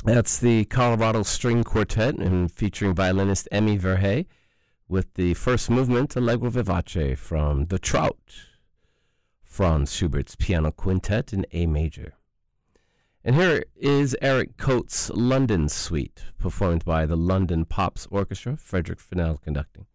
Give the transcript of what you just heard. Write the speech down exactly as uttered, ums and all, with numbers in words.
That's the Colorado String Quartet and featuring violinist Emmy Verhey with the first movement, Allegro Vivace, from The Trout, Franz Schubert's Piano Quintet in A major. And here is Eric Coates' London Suite, performed by the London Pops Orchestra, Frederick Fennell conducting.